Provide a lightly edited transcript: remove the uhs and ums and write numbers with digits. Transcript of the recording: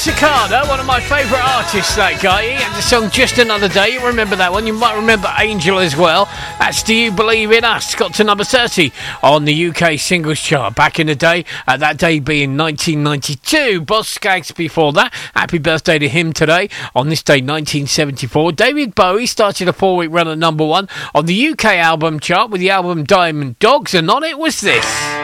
Cicada, one of my favourite artists, that guy. He had the song Just Another Day. You remember that one. You might remember Angel as well. That's Do You Believe in Us? Got to number 30 on the UK singles chart back in the day. That day being 1992. Boz Scaggs before that. Happy birthday to him today. On this day, 1974. David Bowie started a 4-week run at number 1 on the UK album chart with the album Diamond Dogs. And on it was this.